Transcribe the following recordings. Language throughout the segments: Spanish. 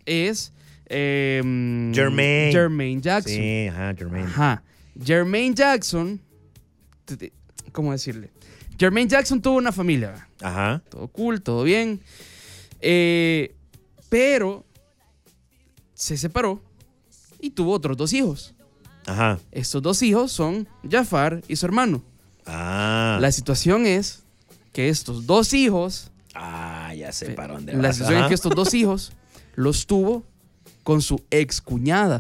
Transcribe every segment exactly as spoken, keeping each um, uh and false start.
es eh, Jermaine. Jermaine Jackson. Sí, ajá, Jermaine. Ajá. Jermaine Jackson, ¿cómo decirle? Jermaine Jackson tuvo una familia, ¿verdad? Ajá. Todo cool, todo bien. Eh, pero se separó y tuvo otros dos hijos. Ajá. Estos dos hijos son Jafar y su hermano. Ah. La situación es que estos dos hijos... Ah, ya sé para dónde La vas. situación Ajá. es que estos dos hijos los tuvo con su excuñada.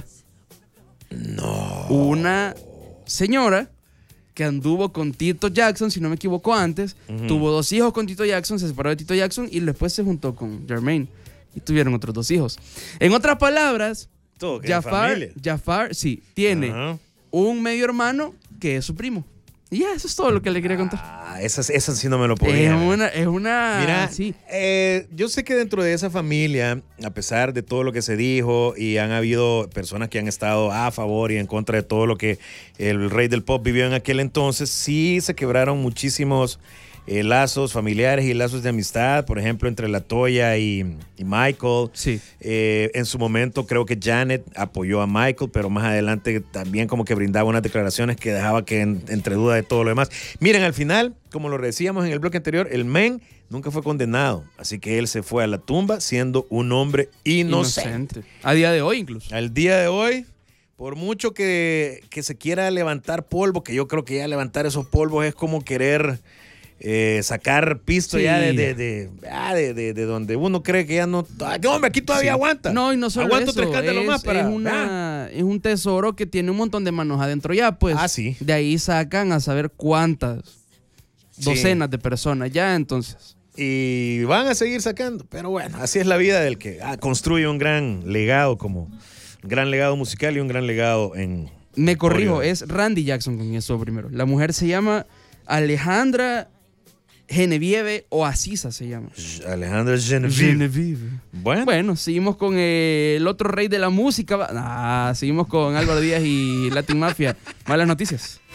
No. Una señora que anduvo con Tito Jackson, si no me equivoco antes, Uh-huh. tuvo dos hijos con Tito Jackson, se separó de Tito Jackson y después se juntó con Jermaine y tuvieron otros dos hijos. En otras palabras, Todo queda en Jafar, familia. Jafar, sí, tiene Ajá. un medio hermano que es su primo. Y ya, eso es todo lo que le quería contar. Ah, esas, esas sí no me lo Es podía. una, es una... Mira, sí. eh, yo sé que dentro de esa familia, a pesar de todo lo que se dijo, y han habido personas que han estado a favor y en contra de todo lo que el rey del pop vivió en aquel entonces, sí se quebraron muchísimos eh, lazos familiares y lazos de amistad, por ejemplo, entre La Toya y, y Michael. Sí. Eh, en su momento creo que Janet apoyó a Michael, pero más adelante también como que brindaba unas declaraciones que dejaba que en, entre duda de todo lo demás. Miren, al final, como lo decíamos en el bloque anterior, el men nunca fue condenado, así que él se fue a la tumba siendo un hombre inocente. Inocente. A día de hoy incluso. Al día de hoy, por mucho que, que se quiera levantar polvo, que yo creo que ya levantar esos polvos es como querer... Eh, sacar pisto Sí. ya de, de, de, ah, de, de, de donde uno cree que ya no. ¡Ay, hombre, aquí todavía Sí. aguanta! No, y no solo Aguanto eso, tres cántaros es, más para. es, una, es un tesoro que tiene un montón de manos adentro ya, pues. Ah, sí. De ahí sacan a saber cuántas Sí. docenas de personas ya, entonces. Y van a seguir sacando. Pero bueno, así es la vida del que ah, construye un gran legado, como un gran legado musical y un gran legado en. Me corrijo, Oriol. es Randy Jackson con eso primero. La mujer se llama Alejandra Genevieve Oasisa, se llama. Alejandra Genevieve. Bueno, Bueno, seguimos con eh, el otro rey de la música. Ah, seguimos con Álvaro Díaz y Latin Mafia. Malas noticias.